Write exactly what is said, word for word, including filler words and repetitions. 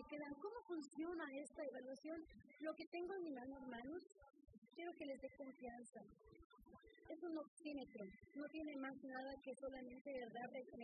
quedan. ¿Cómo funciona esta evaluación? Lo que tengo en mi mano, hermanos, quiero que les dé confianza. Es un oxímetro, no tiene más nada que solamente darle